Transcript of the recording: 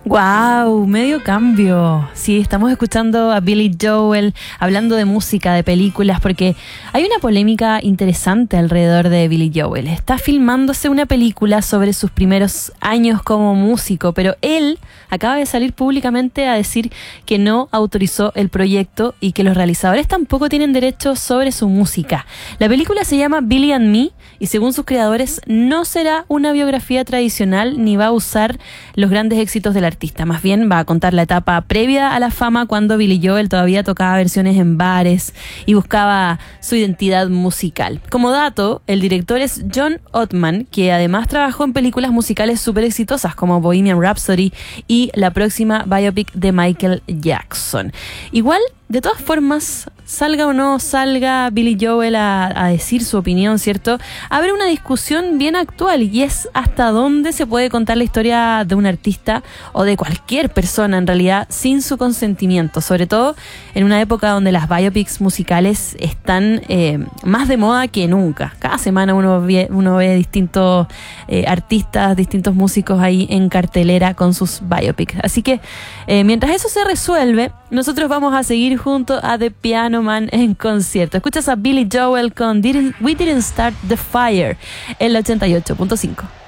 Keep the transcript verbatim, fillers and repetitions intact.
Wow, medio cambio. Sí, estamos escuchando a Billy Joel hablando de música, de películas, porque hay una polémica interesante alrededor de Billy Joel. Está filmándose una película sobre sus primeros años como músico, pero él acaba de salir públicamente a decir que no autorizó el proyecto y que los realizadores tampoco tienen derechos sobre su música. La película se llama Billy and Me y según sus creadores no será una biografía tradicional ni va a usar los grandes éxitos del artista. Más bien va a contar la etapa previa a la fama cuando Billy Joel todavía tocaba versiones en bares y buscaba su identidad musical. Como dato, el director es John Ottman, que además trabajó en películas musicales súper exitosas como Bohemian Rhapsody y la próxima biopic de Michael Jackson. Igual, de todas formas, salga o no salga Billy Joel a, a decir su opinión, ¿cierto? Abre una discusión bien actual y es hasta dónde se puede contar la historia de un artista o de cualquier persona en realidad sin su consentimiento, sobre todo en una época donde las biopics musicales están eh, más de moda que nunca. Cada semana uno ve, uno ve distintos eh, artistas, distintos músicos ahí en cartelera con sus biopics. Así que eh, mientras eso se resuelve, nosotros vamos a seguir junto a The Piano Man en concierto. Escuchas a Billy Joel con Didn't, We Didn't Start the Fire en la ochenta y ocho punto cinco.